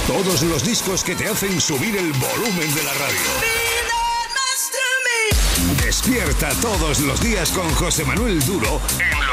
Todos los discos que te hacen subir el volumen de la radio. Despierta todos los días con José Manuel Duro en